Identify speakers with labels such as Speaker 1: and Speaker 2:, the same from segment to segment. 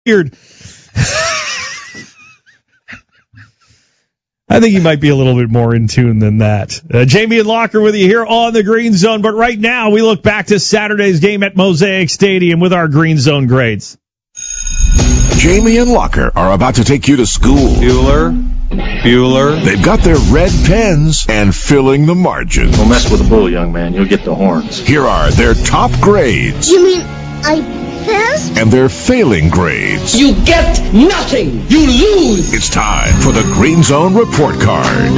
Speaker 1: weird. I think he might be a little bit more in tune than that. Jamie and Locker with you here on the Green Zone. But right now, we look back to Saturday's game at Mosaic Stadium with our Green Zone grades.
Speaker 2: Jamie and Locker are about to take you to school. Bueller. They've got their red pens and filling the margins.
Speaker 3: Don't mess with the bull, young man. You'll get the horns.
Speaker 2: Here are their top grades.
Speaker 4: You mean I passed?
Speaker 2: And their failing grades.
Speaker 5: You get nothing. You lose.
Speaker 2: It's time for the Green Zone Report Card.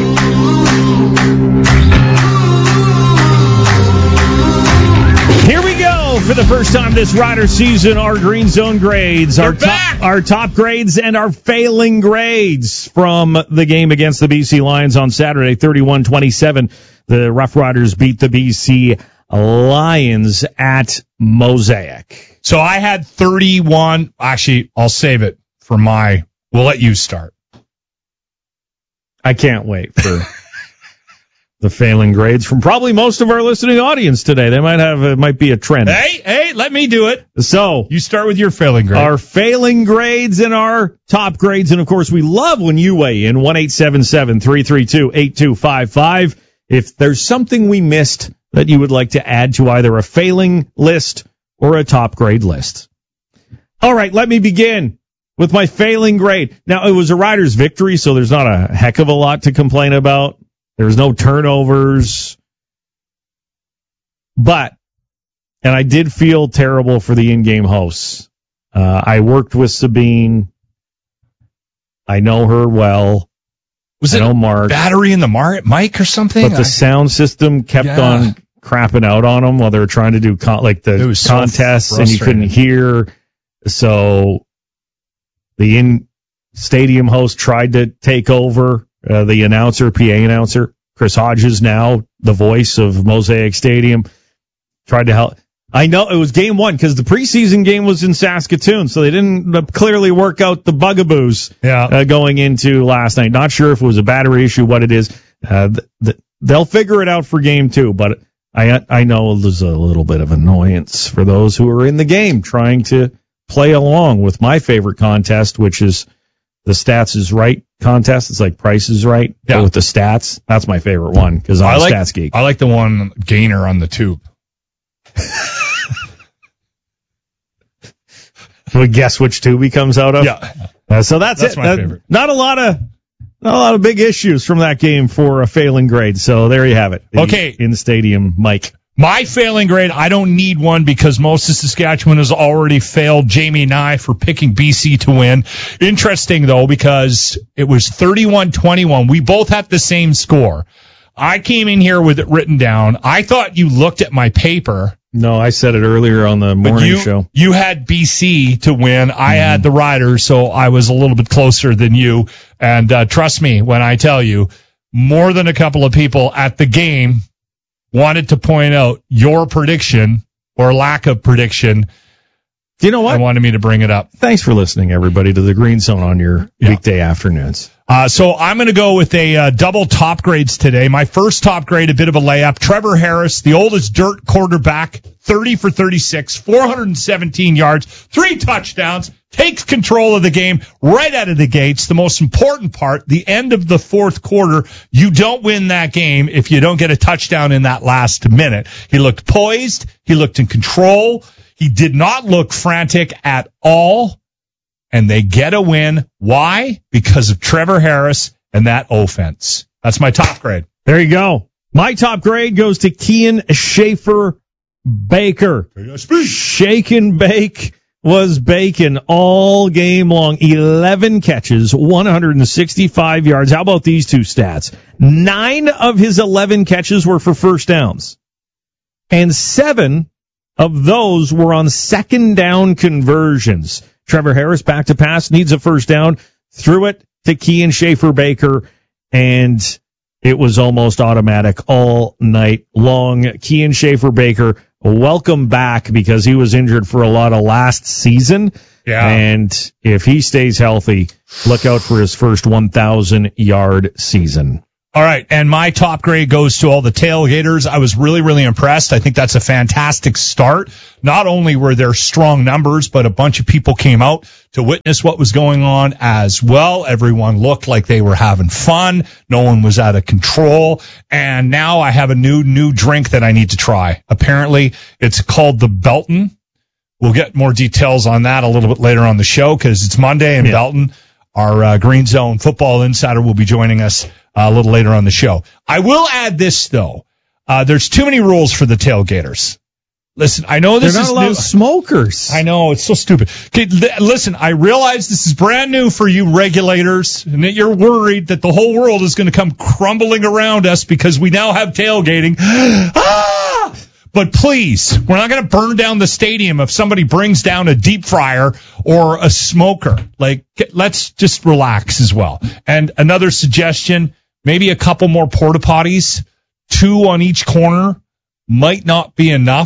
Speaker 1: Here we go for the first time this Rider season. Our Green Zone grades, our top grades, and our failing grades from the game against the BC Lions on Saturday, 31-27. The Rough Riders beat the BC Lions at Mosaic.
Speaker 6: So I had 31. Actually, I'll save it for we'll let you start.
Speaker 1: I can't wait for the failing grades from probably most of our listening audience today. They might be a trend.
Speaker 6: Hey, let me do it.
Speaker 1: So
Speaker 6: you start with your failing grade.
Speaker 1: Our failing grades and our top grades. And of course, we love when you weigh in 1-877-332-8255. If there's something we missed that you would like to add to either a failing list or a top grade list. All right, let me begin with my failing grade. Now, it was a Riders' victory, so there's not a heck of a lot to complain about. There's no turnovers. And I did feel terrible for the in-game hosts. I worked with Sabine. I know her well.
Speaker 6: Was it Mark. Battery in the mic or something?
Speaker 1: But the sound system kept on crapping out on them while they were trying to do contests, and you couldn't hear. So the in-stadium host tried to take over. The PA announcer, Chris Hodges, now the voice of Mosaic Stadium, tried to help. I know it was game one because the preseason game was in Saskatoon, so they didn't clearly work out the bugaboos going into last night. Not sure if it was a battery issue, what it is. They'll figure it out for game two, but I know there's a little bit of annoyance for those who are in the game trying to play along with my favorite contest, which is the Stats is Right contest. It's like Price is Right with the stats. That's my favorite one because I'm a stats geek.
Speaker 6: I like the one Gainer on the tube.
Speaker 1: We guess which tube he comes out of.
Speaker 6: Yeah.
Speaker 1: So that's it.
Speaker 6: My favorite.
Speaker 1: Not a lot of big issues from that game for a failing grade. So there you have it.
Speaker 6: Okay.
Speaker 1: In the stadium, Mike.
Speaker 6: My failing grade, I don't need one because most of Saskatchewan has already failed Jamie and I for picking BC to win. Interesting, though, because it was 31-21. We both had the same score. I came in here with it written down. I thought you looked at my paper.
Speaker 1: No, I said it earlier on the morning show.
Speaker 6: You had BC to win. I had the Riders, so I was a little bit closer than you. And trust me when I tell you, more than a couple of people at the game wanted to point out your prediction or lack of prediction.
Speaker 1: You know what?
Speaker 6: I wanted me to bring it up.
Speaker 1: Thanks for listening, everybody, to the Green Zone on your weekday afternoons.
Speaker 6: So I'm going to go with a double top grades today. My first top grade, a bit of a layup. Trevor Harris, the oldest dirt quarterback, 30 for 36, 417 yards, 3 touchdowns, takes control of the game right out of the gates. The most important part, the end of the fourth quarter, you don't win that game if you don't get a touchdown in that last minute. He looked poised. He looked in control. He did not look frantic at all. And they get a win. Why? Because of Trevor Harris and that offense. That's my top grade.
Speaker 1: There you go. My top grade goes to Kean Schaefer-Baker. Shake and bake was bacon all game long. 11 catches, 165 yards. How about these two stats? 9 of his 11 catches were for first downs. And 7 of those were on second down conversions. Trevor Harris, back to pass, needs a first down, threw it to Kean Schaefer-Baker, and it was almost automatic all night long. Kean Schaefer-Baker, welcome back because he was injured for a lot of last season.
Speaker 6: Yeah.
Speaker 1: And if he stays healthy, look out for his first 1,000-yard season.
Speaker 6: All right, and my top grade goes to all the tailgaters. I was really, really impressed. I think that's a fantastic start. Not only were there strong numbers, but a bunch of people came out to witness what was going on as well. Everyone looked like they were having fun. No one was out of control. And now I have a new drink that I need to try. Apparently, it's called the Belton. We'll get more details on that a little bit later on the show because it's Monday, and Belton, our Green Zone football insider, will be joining us a little later on the show. I will add this, though. There's too many rules for the tailgaters. Listen, I know this is
Speaker 1: They're not allowed smokers.
Speaker 6: I know, it's so stupid. Okay, listen, I realize this is brand new for you regulators, and that you're worried that the whole world is going to come crumbling around us because we now have tailgating. But please, we're not going to burn down the stadium if somebody brings down a deep fryer or a smoker. Like, let's just relax as well. And another suggestion, maybe a couple more porta potties, 2 on each corner, might not be enough.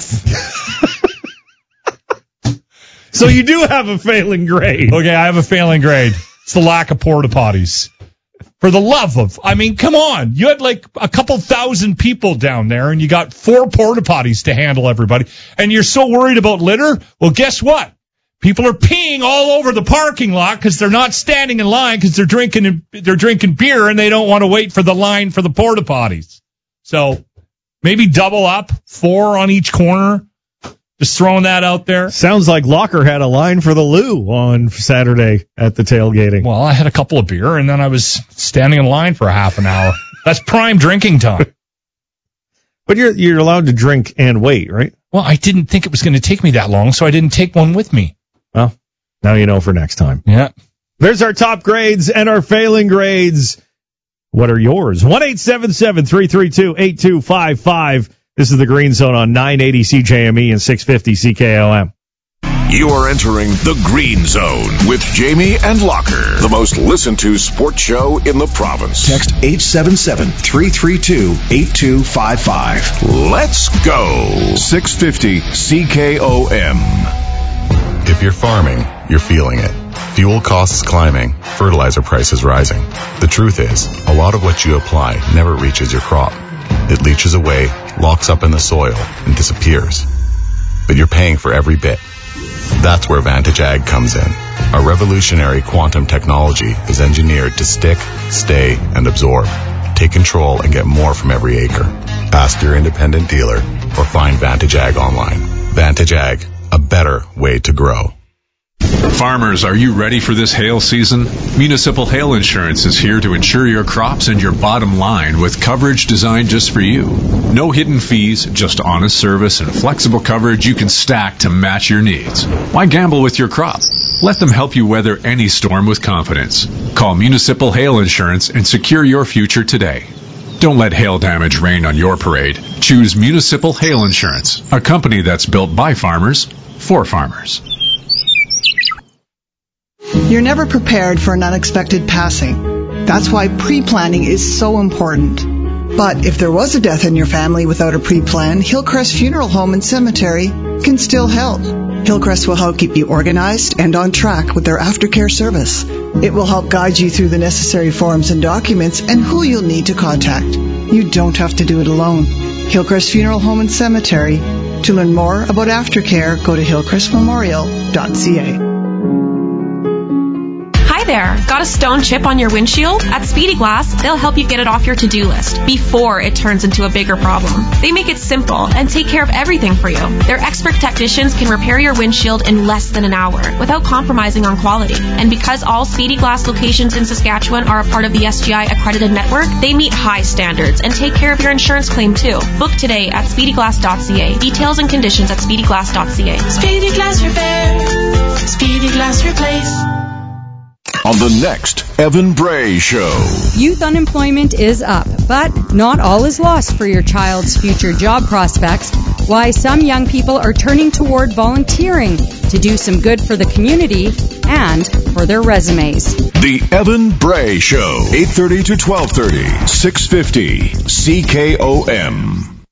Speaker 1: So you do have a failing grade.
Speaker 6: Okay, I have a failing grade. It's the lack of porta potties. For the love of, I mean, come on. You had like a couple thousand people down there, and you got 4 porta potties to handle everybody, and you're so worried about litter? Well, guess what? People are peeing all over the parking lot because they're not standing in line because they're drinking beer, and they don't want to wait for the line for the porta potties. So maybe double up, 4 on each corner. Just throwing that out there.
Speaker 1: Sounds like Locker had a line for the loo on Saturday at the tailgating.
Speaker 6: Well, I had a couple of beer, and then I was standing in line for a half an hour. That's prime drinking time.
Speaker 1: But you're allowed to drink and wait, right?
Speaker 6: Well, I didn't think it was going to take me that long, so I didn't take one with me.
Speaker 1: Well, now you know for next time.
Speaker 6: Yeah.
Speaker 1: There's our top grades and our failing grades. What are yours? 1-877-332-8255. This is the Green Zone on 980 CJME and 650 CKOM.
Speaker 2: You are entering the Green Zone with Jamie and Locker, the most listened to sports show in the province.
Speaker 7: Text 877-332-8255.
Speaker 2: Let's go. 650 CKOM.
Speaker 8: If you're farming, you're feeling it. Fuel costs climbing, fertilizer prices rising. The truth is, a lot of what you apply never reaches your crop. It leaches away, locks up in the soil, and disappears. But you're paying for every bit. That's where Vantage Ag comes in. Our revolutionary quantum technology is engineered to stick, stay, and absorb. Take control and get more from every acre. Ask your independent dealer or find Vantage Ag online. Vantage Ag, a better way to grow.
Speaker 9: Farmers, are you ready for this hail season? Municipal Hail Insurance is here to insure your crops and your bottom line with coverage designed just for you. No hidden fees, just honest service and flexible coverage you can stack to match your needs. Why gamble with your crop? Let them help you weather any storm with confidence. Call Municipal Hail Insurance and secure your future today. Don't let hail damage rain on your parade. Choose Municipal Hail Insurance, a company that's built by farmers for farmers.
Speaker 10: You're never prepared for an unexpected passing. That's why pre-planning is so important. But if there was a death in your family without a pre-plan, Hillcrest Funeral Home and Cemetery can still help. Hillcrest will help keep you organized and on track with their aftercare service. It will help guide you through the necessary forms and documents and who you'll need to contact. You don't have to do it alone. Hillcrest Funeral Home and Cemetery. To learn more about aftercare, go to hillcrestmemorial.ca.
Speaker 11: Hi there. Got a stone chip on your windshield? At Speedy Glass, they'll help you get it off your to-do list before it turns into a bigger problem. They make it simple and take care of everything for you. Their expert technicians can repair your windshield in less than an hour without compromising on quality. And because all Speedy Glass locations in Saskatchewan are a part of the SGI accredited network, they meet high standards and take care of your insurance claim too. Book today at speedyglass.ca. Details and conditions at speedyglass.ca.
Speaker 12: Speedy Glass Repair. Speedy Glass Replace.
Speaker 2: On the next Evan Bray Show.
Speaker 13: Youth unemployment is up, but not all is lost for your child's future job prospects. Why some young people are turning toward volunteering to do some good for the community and for their resumes.
Speaker 2: The Evan Bray Show, 8:30 to 12:30, 650 CKOM.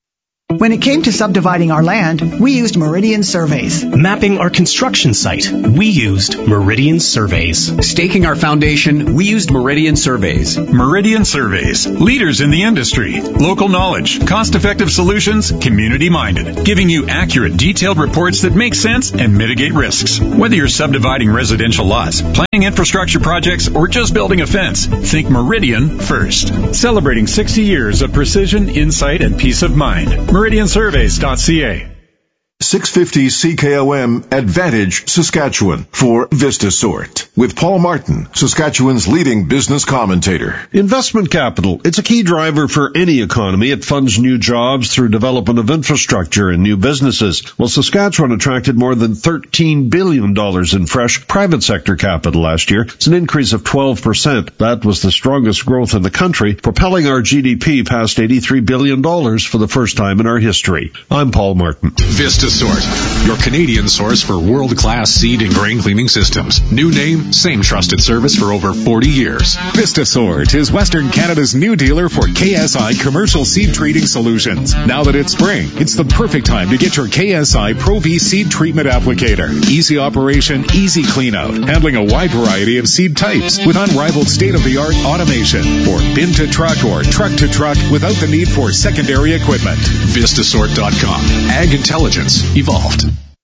Speaker 10: When it came to subdividing our land, we used Meridian Surveys.
Speaker 14: Mapping our construction site, we used Meridian Surveys.
Speaker 15: Staking our foundation, we used Meridian Surveys.
Speaker 16: Meridian Surveys, leaders in the industry. Local knowledge, cost-effective solutions, community-minded, giving you accurate, detailed reports that make sense and mitigate risks. Whether you're subdividing residential lots, planning infrastructure projects, or just building a fence, think Meridian first. Celebrating 60 years of precision, insight, and peace of mind. MeridianSurveys.ca.
Speaker 2: 650 CKOM Advantage Saskatchewan for VistaSort with Paul Martin, Saskatchewan's leading business commentator.
Speaker 17: Investment capital. It's a key driver for any economy. It funds new jobs through development of infrastructure and new businesses. Well, Saskatchewan attracted more than $13 billion in fresh private sector capital last year. It's an increase of 12%. That was the strongest growth in the country, propelling our GDP past $83 billion for the first time in our history. I'm Paul Martin.
Speaker 9: VistaSort, your Canadian source for world-class seed and grain cleaning systems. New name, same trusted service for over 40 years.
Speaker 18: VistaSort is Western Canada's new dealer for KSI commercial seed treating solutions. Now that it's spring, it's the perfect time to get your KSI Pro V seed treatment applicator. Easy operation, easy cleanout, handling a wide variety of seed types with unrivaled state-of-the-art automation for bin to truck or truck to truck without the need for secondary equipment.
Speaker 9: Vistasort.com. Ag intelligence evolved.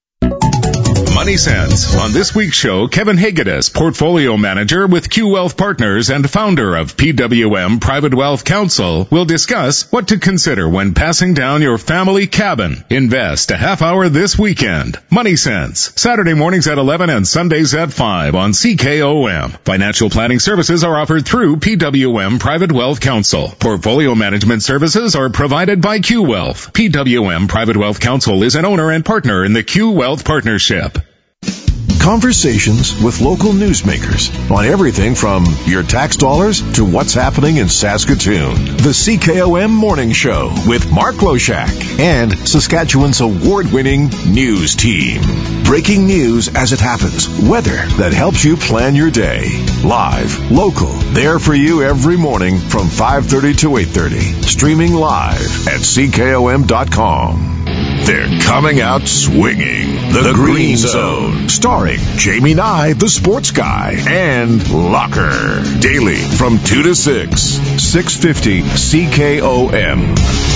Speaker 18: Money Sense. On this week's show, Kevin Hagedis, portfolio manager with Q Wealth Partners and founder of PWM Private Wealth Counsel, will discuss what to consider when passing down your family cabin. Invest a half hour this weekend. Money Sense. Saturday mornings at 11 and Sundays at 5 on CKOM. Financial planning services are offered through PWM Private Wealth Counsel. Portfolio management services are provided by Q Wealth. PWM Private Wealth Counsel is an owner and partner in the Q Wealth Partnership.
Speaker 2: Conversations with local newsmakers on everything from your tax dollars to what's happening in Saskatoon. The CKOM Morning Show with Mark Loshak and Saskatchewan's award-winning news team. Breaking news as it happens. Weather that helps you plan your day. Live, local, there for you every morning from 5:30 to 8:30. Streaming live at CKOM.com. They're coming out swinging. The Green Zone. Starring Jamie Nye, the sports guy, and Locker. Daily from 2 to 6. 650 CKOM.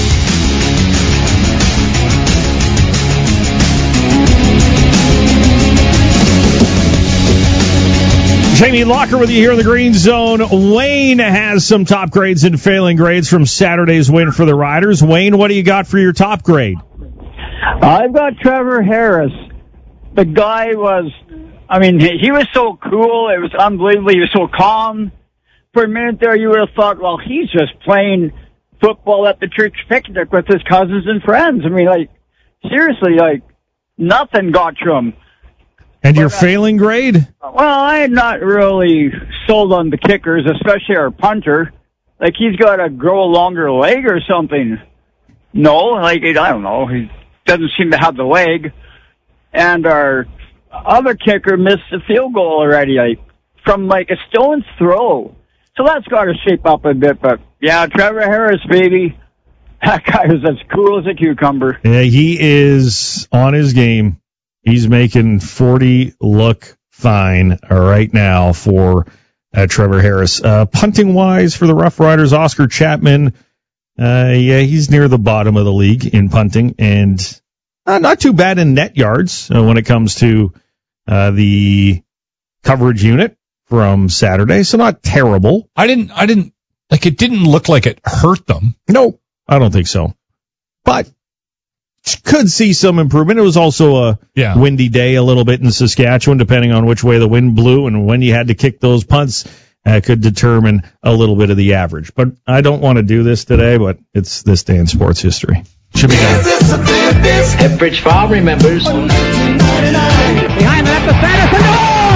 Speaker 1: Jamie Locker with you here in the Green Zone. Wayne has some top grades and failing grades from Saturday's win for the Riders. Wayne, what do you got for your top grade?
Speaker 19: I've got Trevor Harris. The guy was, he was so cool. It was unbelievable. He was so calm. For a minute there, you would have thought, well, he's just playing football at the church picnic with his cousins and friends. Seriously, nothing got to him.
Speaker 1: And your failing grade?
Speaker 19: Well, I'm not really sold on the kickers, especially our punter. He's got to grow a longer leg or something. No, I don't know. He doesn't seem to have the leg. And our other kicker missed the field goal already, from a stone's throw. So that's got to shape up a bit. But, yeah, Trevor Harris, baby. That guy is as cool as a cucumber.
Speaker 1: Yeah, he is on his game. He's making 40 look fine right now for Trevor Harris. Punting-wise for the Rough Riders, Oscar Chapman, he's near the bottom of the league in punting, and not too bad in net yards when it comes to the coverage unit from Saturday, so not terrible.
Speaker 6: It didn't look like it hurt them.
Speaker 1: No, I don't think so. But could see some improvement. It was also a windy day a little bit in Saskatchewan, depending on which way the wind blew and when you had to kick those punts. Could determine a little bit of the average. But I don't want to do this today, but it's this day in sports history. Should be done.
Speaker 5: Epbridge Farm remembers. Behind that, the Sanderson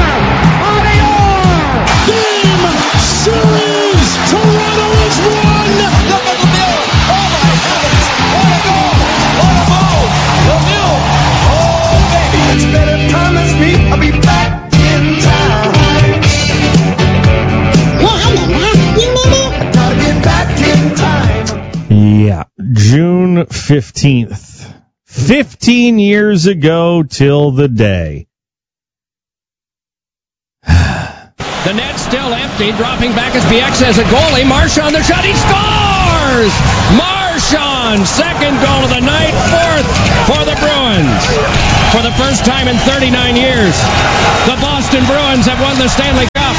Speaker 5: Game series. Toronto has won. Look at the mill. Oh my heavens! What a goal! What a move! The mill. Oh baby, it's better promise me I'll be back in time.
Speaker 1: Yeah, June 15th. 15 years ago till the day.
Speaker 20: The net's still empty. Dropping back as BX as a goalie. Marchand, the shot. He scores! Marchand, second goal of the night. Fourth for the Bruins. For the first time in 39 years, the Boston Bruins have won the Stanley Cup.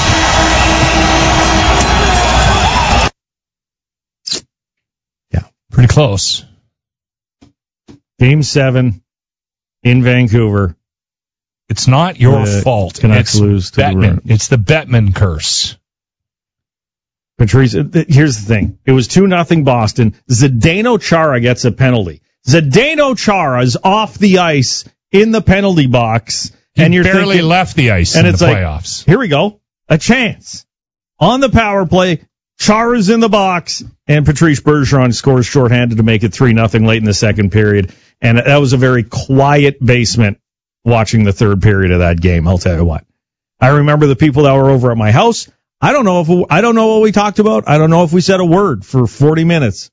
Speaker 6: Yeah, pretty close.
Speaker 1: Game 7 in Vancouver.
Speaker 6: It's not your fault.
Speaker 1: Canucks lose to
Speaker 6: Bettman. It's the Bettman curse.
Speaker 1: Patrice, here's the thing. It was 2-0 Boston. Zdeno Chara gets a penalty. Zdeno Chara is off the ice in the penalty box.
Speaker 6: And you're barely thinking, left the ice in the playoffs.
Speaker 1: Like, here we go. A chance. On the power play, Chara's in the box, and Patrice Bergeron scores shorthanded to make it 3-0 late in the second period. And that was a very quiet basement watching the third period of that game, I'll tell you what. I remember the people that were over at my house. I don't know what we talked about. I don't know if we said a word for 40 minutes.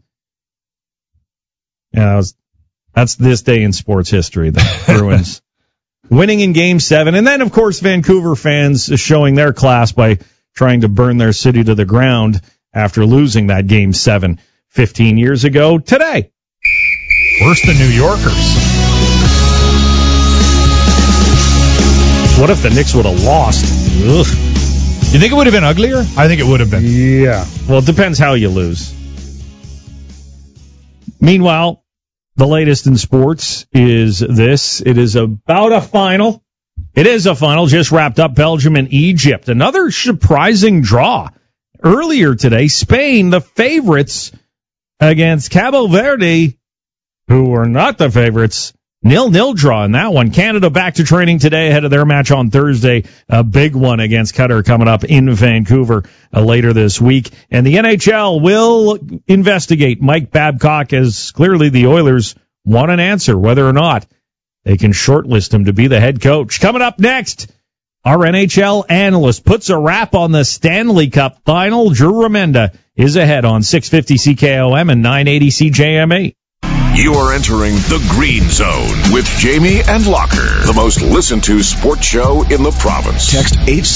Speaker 1: Yeah, that's this day in sports history, the Bruins winning in Game 7. And then, of course, Vancouver fans showing their class by trying to burn their city to the ground after losing that Game 7 15 years ago today.
Speaker 6: Worse than New Yorkers.
Speaker 1: What if the Knicks would have lost? Ugh.
Speaker 6: You think it would have been uglier? I think it would have been.
Speaker 1: Yeah. Well, it depends how you lose. Meanwhile, the latest in sports is this. It is about a final. It is a final. Just wrapped up. Belgium and Egypt. Another surprising draw. Earlier today, Spain, the favorites against Cabo Verde, who are not the favorites. 0-0 draw in that one. Canada back to training today ahead of their match on Thursday. A big one against Qatar coming up in Vancouver later this week. And the NHL will investigate Mike Babcock, as clearly the Oilers want an answer whether or not they can shortlist him to be the head coach. Coming up next, our NHL analyst puts a wrap on the Stanley Cup final. Drew Remenda is ahead on 650 CKOM and 980 CJMA.
Speaker 2: You are entering the Green Zone with Jamie and Locker, the most listened to sports show in the province.
Speaker 7: Text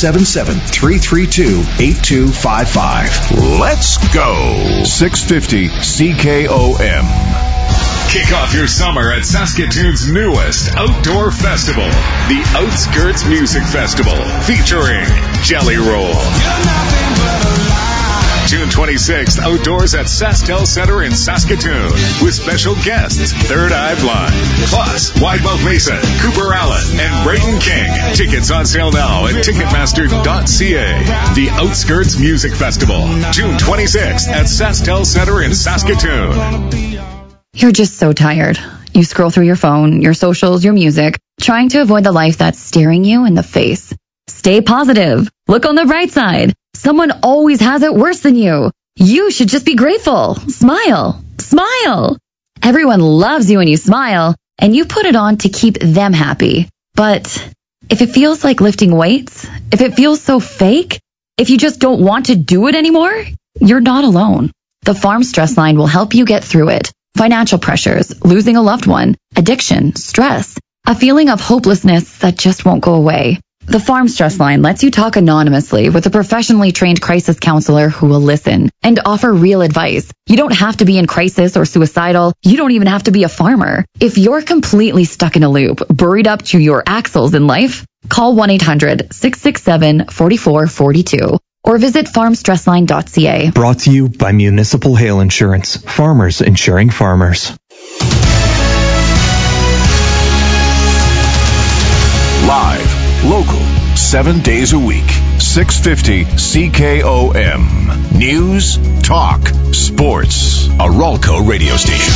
Speaker 7: 877-332-8255.
Speaker 2: Let's go. 650 CKOM.
Speaker 18: Kick off your summer at Saskatoon's newest outdoor festival, the Outskirts Music Festival, featuring Jelly Roll. June 26th, outdoors at SaskTel Center in Saskatoon, with special guests, Third Eye Blind, plus Widemouth Mason, Cooper Allen, and Brayden King. Tickets on sale now at Ticketmaster.ca. The Outskirts Music Festival, June 26th at SaskTel Center in Saskatoon.
Speaker 21: You're just so tired. You scroll through your phone, your socials, your music, trying to avoid the life that's staring you in the face. Stay positive. Look on the bright side. Someone always has it worse than you. You should just be grateful. Smile. Smile. Everyone loves you when you smile, and you put it on to keep them happy. But if it feels like lifting weights, if it feels so fake, if you just don't want to do it anymore, you're not alone. The Farm Stress Line will help you get through it. Financial pressures, losing a loved one, addiction, stress, a feeling of hopelessness that just won't go away. The Farm Stress Line lets you talk anonymously with a professionally trained crisis counselor who will listen and offer real advice. You don't have to be in crisis or suicidal. You don't even have to be a farmer. If you're completely stuck in a loop, buried up to your axles in life, call 1-800-667-4442 or visit farmstressline.ca.
Speaker 22: Brought to you by Municipal Hail Insurance. Farmers insuring farmers.
Speaker 2: Live, local, 7 days a week. 650 CKOM. News, talk, sports. A Ralco radio station.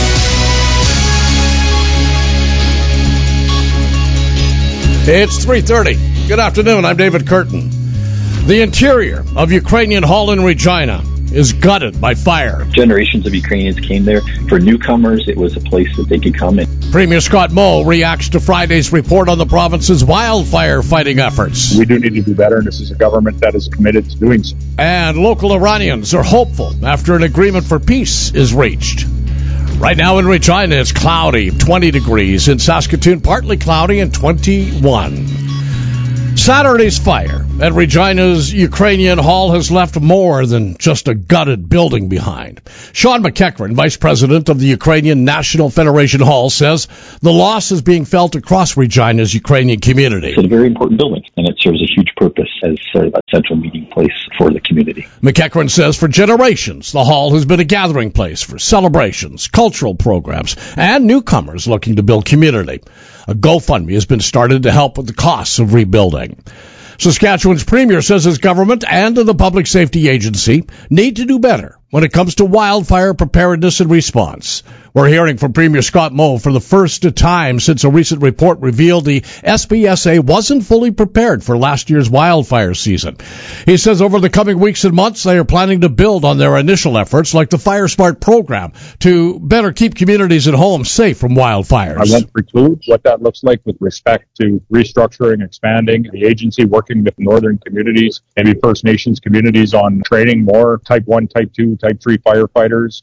Speaker 23: It's 3:30. Good afternoon. I'm David Curtin. The interior of Ukrainian Hall in Regina is gutted by fire.
Speaker 3: Generations of Ukrainians came there. For newcomers, it was a place that they could come in.
Speaker 23: Premier Scott Moe reacts to Friday's report on the province's wildfire fighting efforts.
Speaker 24: We do need to do better, and this is a government that is committed to doing so.
Speaker 23: And local Iranians are hopeful after an agreement for peace is reached. Right now in Regina, it's cloudy, 20 degrees. In Saskatoon, partly cloudy and 21. Saturday's fire at Regina's Ukrainian Hall has left more than just a gutted building behind. Sean McEachran, vice president of the Ukrainian National Federation Hall, says the loss is being felt across Regina's Ukrainian community.
Speaker 3: It's a very important building, and it serves a huge purpose as sort of a central meeting place for the community.
Speaker 23: McEachran says for generations, the hall has been a gathering place for celebrations, cultural programs, and newcomers looking to build community. A GoFundMe has been started to help with the costs of rebuilding. Saskatchewan's premier says his government and the Public Safety Agency need to do better when it comes to wildfire preparedness and response. We're hearing from Premier Scott Moe for the first time since a recent report revealed the SPSA wasn't fully prepared for last year's wildfire season. He says over the coming weeks and months, they are planning to build on their initial efforts like the Fire Smart program to better keep communities and homes safe from wildfires.
Speaker 24: I won't preclude what that looks like with respect to restructuring, expanding the agency, working with northern communities, maybe First Nations communities on training more Type 1, Type 2, Type 3 firefighters.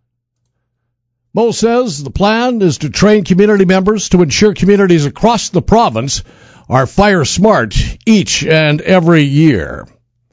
Speaker 23: Moe says the plan is to train community members to ensure communities across the province are fire smart each and every year.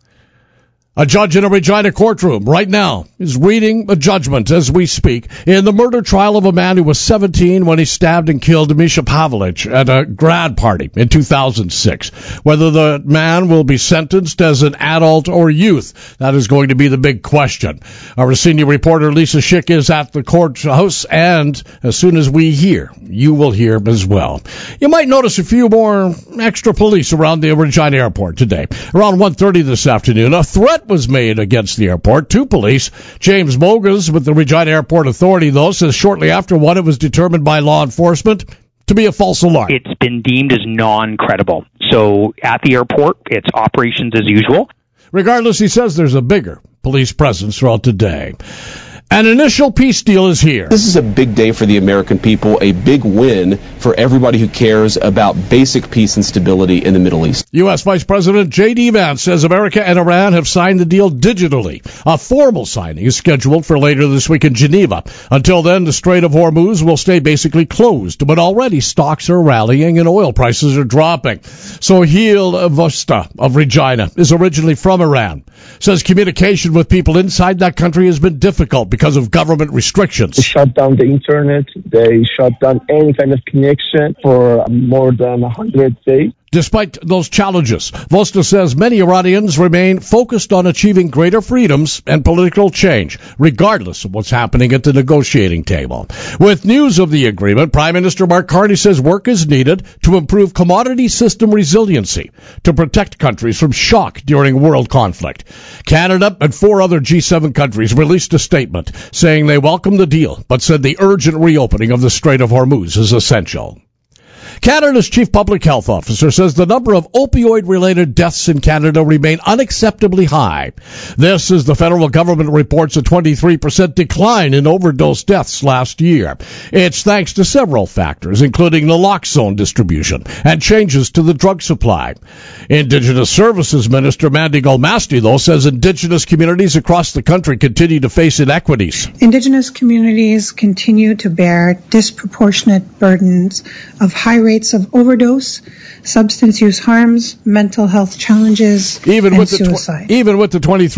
Speaker 23: A judge in a Regina courtroom right now is reading a judgment as we speak in the murder trial of a man who was 17 when he stabbed and killed Misha Pavlich at a grad party in 2006. Whether the man will be sentenced as an adult or youth, that is going to be the big question. Our senior reporter Lisa Schick is at the courthouse, and as soon as we hear, you will hear as well. You might notice a few more extra police around the Regina airport today. Around 1:30 this afternoon, a threat was made against the airport. Two police. James Mogas with the Regina Airport Authority, though, says shortly after one, it was determined by law enforcement to be a false alarm.
Speaker 4: It's been deemed as non-credible. So at the airport, it's operations as usual.
Speaker 23: Regardless, he says there's a bigger police presence throughout the day. An initial peace deal is here.
Speaker 8: This is a big day for the American people, a big win for everybody who cares about basic peace and stability in the Middle East.
Speaker 23: U.S. Vice President J.D. Vance says America and Iran have signed the deal digitally. A formal signing is scheduled for later this week in Geneva. Until then, the Strait of Hormuz will stay basically closed, but already stocks are rallying and oil prices are dropping. Sohail Vosta of Regina is originally from Iran. Says communication with people inside that country has been difficult because of government restrictions.
Speaker 11: They shut down the internet. They shut down any kind of connection for more than 100 days.
Speaker 23: Despite those challenges, Vosta says many Iranians remain focused on achieving greater freedoms and political change, regardless of what's happening at the negotiating table. With news of the agreement, Prime Minister Mark Carney says work is needed to improve commodity system resiliency to protect countries from shock during world conflict. Canada and 4 other G7 countries released a statement saying they welcome the deal, but said the urgent reopening of the Strait of Hormuz is essential. Canada's chief public health officer says the number of opioid-related deaths in Canada remain unacceptably high. This as the federal government reports a 23% decline in overdose deaths last year. It's thanks to several factors, including naloxone distribution and changes to the drug supply. Indigenous Services Minister Mandy Golmasti, though, says Indigenous communities across the country continue to face inequities.
Speaker 12: Indigenous communities continue to bear disproportionate burdens of high rates of overdose, substance use harms, mental health challenges, and suicide.
Speaker 23: Even with the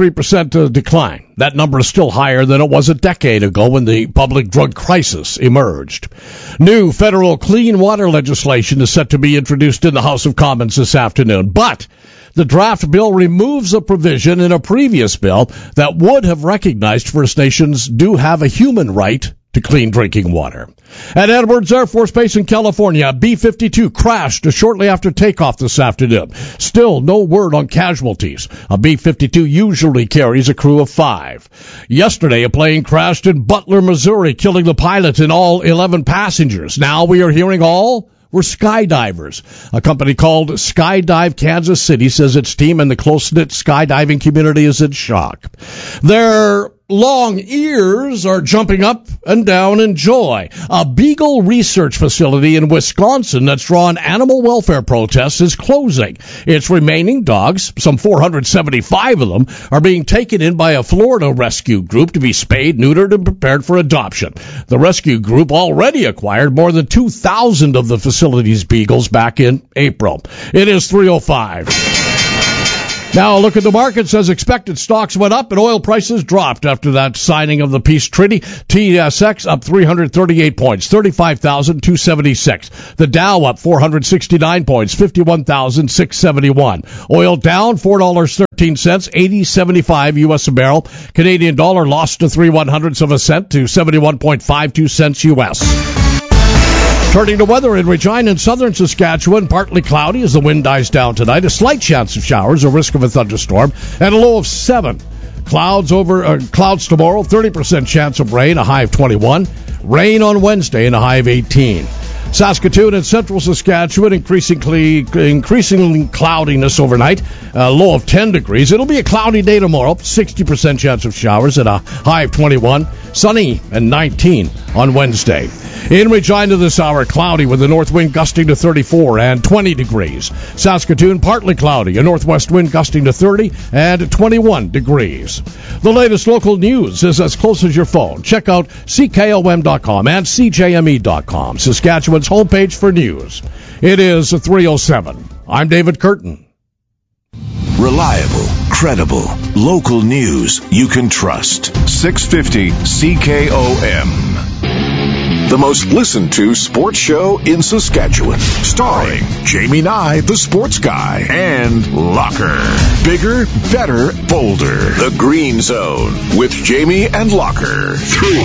Speaker 23: 23% decline, that number is still higher than it was a decade ago when the public drug crisis emerged. New federal clean water legislation is set to be introduced in the House of Commons this afternoon, but the draft bill removes a provision in a previous bill that would have recognized First Nations do have a human right to clean drinking water. At Edwards Air Force Base in California, a B-52 crashed shortly after takeoff this afternoon. Still no word on casualties. A B-52 usually carries a crew of 5. Yesterday, a plane crashed in Butler, Missouri, killing the pilot and all 11 passengers. Now we are hearing all were skydivers. A company called Skydive Kansas City says its team and the close-knit skydiving community is in shock. There long ears are jumping up and down in joy. A beagle research facility in Wisconsin that's drawn animal welfare protests is closing. Its remaining dogs, some 475 of them, are being taken in by a Florida rescue group to be spayed, neutered, and prepared for adoption. The rescue group already acquired more than 2,000 of the facility's beagles back in April. It is 3:05. Now a look at the markets. As expected, stocks went up and oil prices dropped after that signing of the peace treaty. TSX up 338 points, 35,276. The Dow up 469 points, 51,671. Oil down $4.13, 80.75 U.S. a barrel. Canadian dollar lost to 3/100ths of a cent to 71.52 cents U.S. Turning to weather in Regina and southern Saskatchewan, partly cloudy as the wind dies down tonight. A slight chance of showers, a risk of a thunderstorm, and a low of 7. Clouds tomorrow, 30% chance of rain, a high of 21. Rain on Wednesday, and a high of 18. Saskatoon and central Saskatchewan, increasing cloudiness overnight, a low of 10 degrees. It'll be a cloudy day tomorrow, 60% chance of showers at a high of 21. Sunny and 19 on Wednesday. In Regina this hour, cloudy with a north wind gusting to 34 and 20 degrees. Saskatoon, partly cloudy, a northwest wind gusting to 30 and 21 degrees. The latest local news is as close as your phone. Check out CKOM.com and CJME.com, Saskatchewan's homepage for news. It is 3:07. I'm David Curtin.
Speaker 2: Reliable, credible, local news you can trust. 650 CKOM. The most listened to sports show in Saskatchewan. Starring Jamie Nye, the sports guy, and Locker. Bigger, better, bolder. The Green Zone with Jamie and Locker. 3